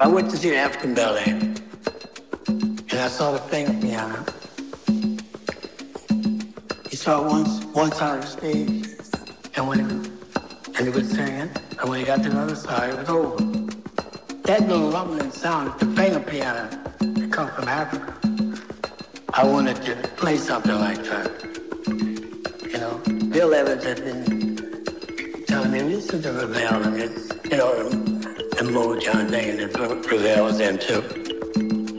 I went to see the African Ballet, and I saw the finger piano. He saw it once on the stage, and he was singing, and when he got to the other side, it was over. That little rumbling sound, the finger piano, that comes from Africa. I wanted to play something like that. You know, Bill Evans had been telling me, listen to Ravel, and it's, you know, the Motown thing that Ravel was into.